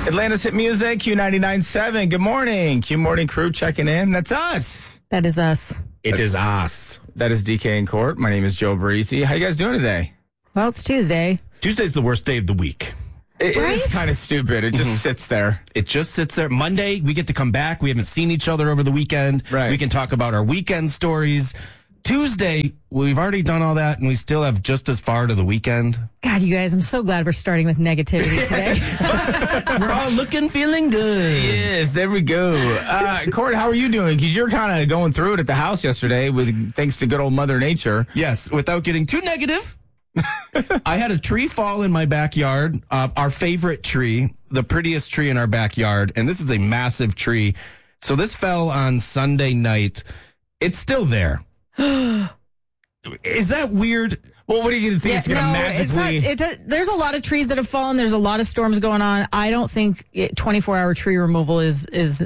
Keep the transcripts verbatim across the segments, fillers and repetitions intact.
Atlanta's Hit Music, Q ninety-nine point seven. Good morning. Q Morning Crew checking in. That's us. That is us. It is us. That is D K in Court. My name is Joe Barisi. How you guys doing today? Well, it's Tuesday. Tuesday's the worst day of the week. It, Right? it is kind of stupid. It just mm-hmm. sits there. It just sits there. Monday, we get to come back. We haven't seen each other over the weekend. Right. We can talk about our weekend stories. Tuesday, we've already done all that, and we still have just as far to the weekend. God, you guys, I'm so glad we're starting with negativity today. We're all looking, feeling good. Yes, there we go. Uh, Court, how are you doing? Because you're kind of going through it at the house yesterday, with thanks to good old Mother Nature. Yes, without getting too negative. I had a tree fall in my backyard, uh, our favorite tree, the prettiest tree in our backyard, and this is a massive tree. So this fell on Sunday night. It's still there. Is that weird? Well, what do you think? Yeah, it's going to no, magically... It's not, it's a, there's a lot of trees that have fallen. There's a lot of storms going on. I don't think twenty-four hour tree removal is is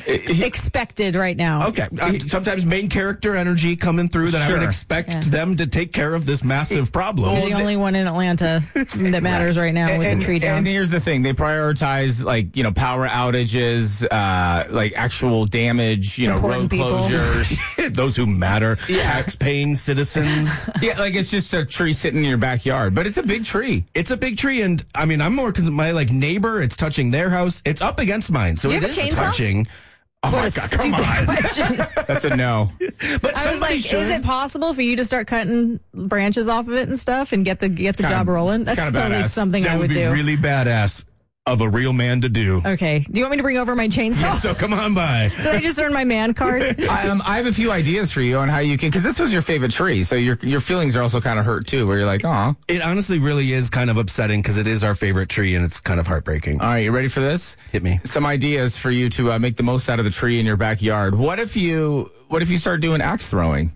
expected right now. Okay. Uh, sometimes main character energy coming through that Sure. I would expect Yeah. them to take care of this massive problem. You're the only one in Atlanta that matters right now with and, the tree down. And here's the thing. They prioritize, like, you know, power outages, uh, like actual damage, you know, Important road people. closures. Those who matter, Yeah. tax-paying citizens. Yeah, like it's just a tree sitting in your backyard, but it's a big tree. It's a big tree, and I mean, I'm more concerned. My like neighbor, it's touching their house. It's up against mine, so Do you it have is a chainsaw? touching. Oh my What a god, come stupid on! question. That's a no. But I was somebody like, should. is it possible for you to start cutting branches off of it and stuff and get the get the kinda- job rolling? it's That's kinda totally badass. something that I would would be do. really badass of a real man to do. Okay. Do you want me to bring over my chainsaw? So come on by. Did I just earn my man card? I, um, I have a few ideas for you on how you can, because this was your favorite tree, so your your feelings are also kind of hurt too, where you're like, aw. It honestly really is kind of upsetting because it is our favorite tree, and it's kind of heartbreaking. All right, you ready for this? Hit me. Some ideas for you to uh, make the most out of the tree in your backyard. What if you What if you start doing axe throwing?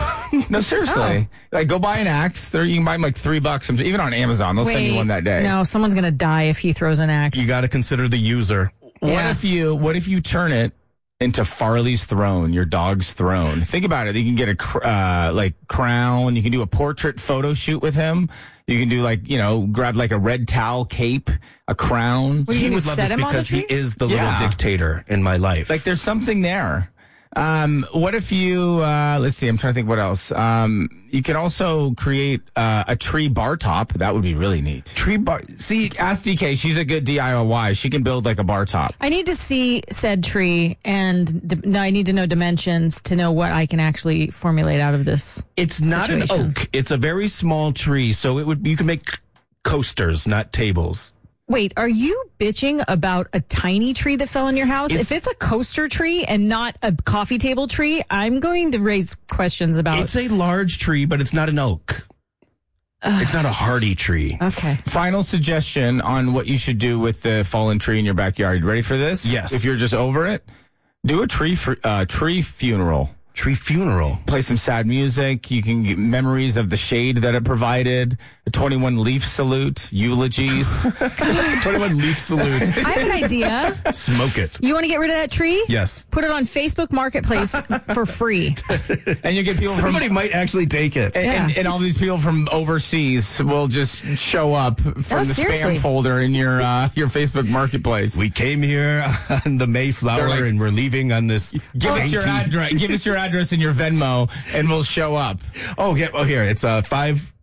No, seriously. Like, go buy an axe. There, you can buy them like three bucks. Even on Amazon, they'll send you one that day. No, someone's going to die if he throws an axe. You got to consider the user. What Yeah. if you What if you turn it into Farley's throne, your dog's throne? Think about it. You can get a cr- uh, like crown. You can do a portrait photo shoot with him. You can do like, you know, grab like a red towel cape, a crown. Well, you He can would love set this him on the because he tree? is the Yeah. little dictator in my life. Like, there's something there. Um, what if you, uh, let's see, I'm trying to think what else. Um, you can also create uh, a tree bar top. That would be really neat. tree bar. See, Ask D K. She's a good D I Y. She can build like a bar top. I need to see said tree, and d- no, I need to know dimensions to know what I can actually formulate out of this. it's not Situation. an oak. It's a very small tree, so it would you can make coasters, not tables. Wait, are you bitching about a tiny tree that fell in your house? It's- if it's a coaster tree and not a coffee table tree, I'm going to raise questions about. It's a large tree, but it's not an oak. It's not a hardy tree. Okay. Final suggestion on what you should do with the fallen tree in your backyard. You ready for this? Yes. If you're just over it, do a tree fr- uh, tree funeral. Tree funeral. Play some sad music. You can get memories of the shade that it provided. A twenty-one leaf salute, eulogies. twenty-one leaf salute. I have an idea. Smoke it. You want to get rid of that tree? Yes. Put it on Facebook Marketplace for free. And you get people from Somebody might actually take it. and, Yeah. and, and all these people from overseas will just show up from Oh, the seriously. spam folder in your uh, your Facebook Marketplace. We came here on the Mayflower, They're like- and we're leaving on this. Give us your dainty- address. Give us your address and your Venmo, and we'll show up. Oh, yeah. Oh, here it's uh five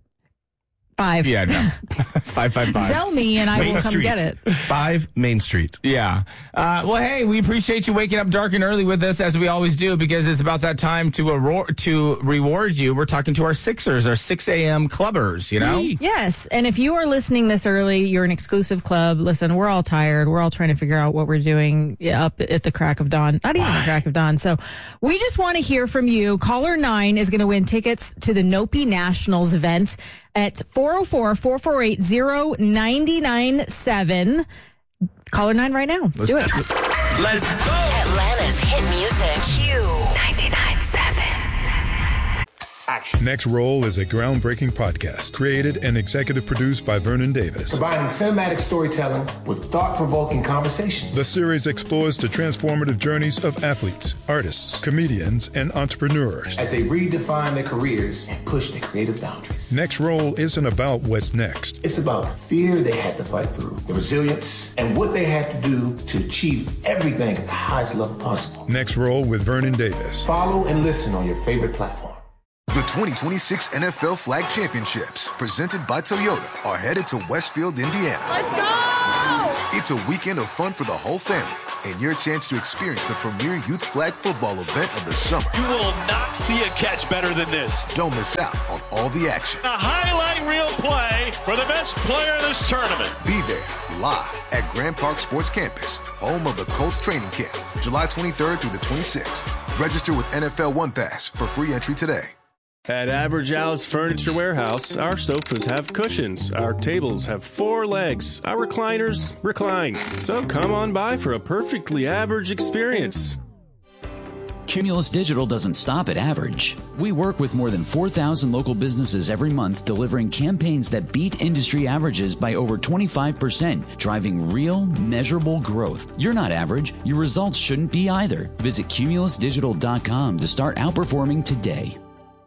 Five. Yeah, no, five five five. Sell me and I Main will come Street. get it. Five Main Street. Yeah. Uh, well, hey, we appreciate you waking up dark and early with us, as we always do, because it's about that time to a to reward you. We're talking to our Sixers, our six a.m. clubbers, you know? Yes. And if you are listening this early, you're an exclusive club. Listen, we're all tired. We're all trying to figure out what we're doing up at the crack of dawn. Not even the crack of dawn. So we just want to hear from you. Caller nine is going to win tickets to the Nopi Nationals event at four oh four, four four eight, oh nine nine seven. Caller nine right now. Let's do it. Let's go. Atlanta's hit music. Q ninety-nine point seven. action. Next Roll is a groundbreaking podcast created and executive produced by Vernon Davis. Combining cinematic storytelling with thought-provoking conversations. The series explores the transformative journeys of athletes, artists, comedians, and entrepreneurs as they redefine their careers and push their creative boundaries. Next Roll isn't about what's next. It's about the fear they had to fight through, the resilience, and what they had to do to achieve everything at the highest level possible. Next Roll with Vernon Davis. Follow and listen on your favorite platform. The twenty twenty-six N F L Flag Championships, presented by Toyota, are headed to Westfield, Indiana. Let's go! It's a weekend of fun for the whole family and your chance to experience the premier youth flag football event of the summer. You will not see a catch better than this. Don't miss out on all the action. A highlight reel play for the best player in this tournament. Be there live at Grand Park Sports Campus, home of the Colts training camp, July twenty-third through the twenty-sixth. Register with N F L One Pass for free entry today. At Average Al's Furniture Warehouse, our sofas have cushions, our tables have four legs, our recliners recline. So come on by for a perfectly average experience. Cumulus Digital doesn't stop at average. We work with more than four thousand local businesses every month, delivering campaigns that beat industry averages by over twenty-five percent, driving real, measurable growth. You're not average. Your results shouldn't be either. Visit cumulus digital dot com to start outperforming today.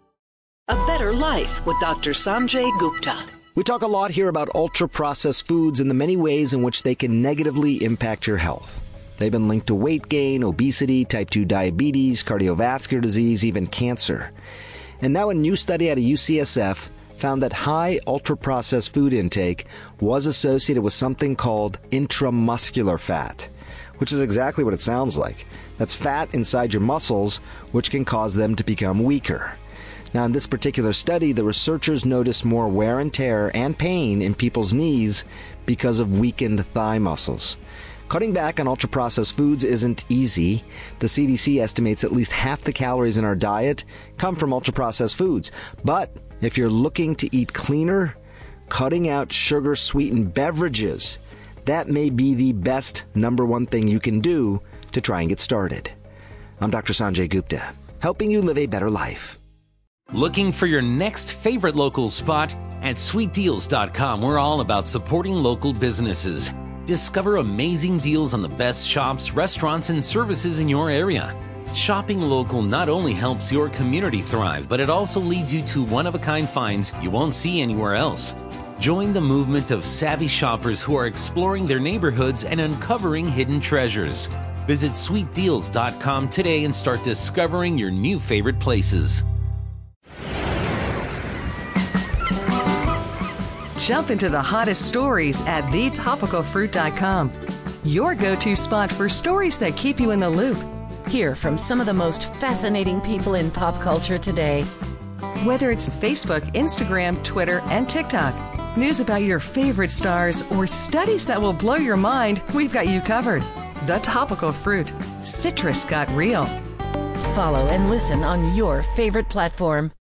A Better Life with Doctor Sanjay Gupta. We talk a lot here about ultra-processed foods and the many ways in which they can negatively impact your health. They've been linked to weight gain, obesity, type two diabetes, cardiovascular disease, even cancer. And now a new study out of U C S F found that high ultra-processed food intake was associated with something called intramuscular fat, which is exactly what it sounds like. That's fat inside your muscles, which can cause them to become weaker. Now, in this particular study, the researchers noticed more wear and tear and pain in people's knees because of weakened thigh muscles. Cutting back on ultra-processed foods isn't easy. The C D C estimates at least half the calories in our diet come from ultra-processed foods. But if you're looking to eat cleaner, cutting out sugar-sweetened beverages, that may be the best number one thing you can do to try and get started. I'm Doctor Sanjay Gupta, helping you live a better life. Looking for your next favorite local spot? At sweet deals dot com, we're all about supporting local businesses. Discover amazing deals on the best shops, restaurants, and services in your area. Shopping local not only helps your community thrive, but it also leads you to one-of-a-kind finds you won't see anywhere else. Join the movement of savvy shoppers who are exploring their neighborhoods and uncovering hidden treasures. Visit sweet deals dot com today and start discovering your new favorite places. Jump into the hottest stories at the topical fruit dot com. Your go-to spot for stories that keep you in the loop. Hear from some of the most fascinating people in pop culture today. Whether it's Facebook, Instagram, Twitter, and TikTok, news about your favorite stars, or studies that will blow your mind, we've got you covered. The Topical Fruit. Citrus got real. Follow and listen on your favorite platform.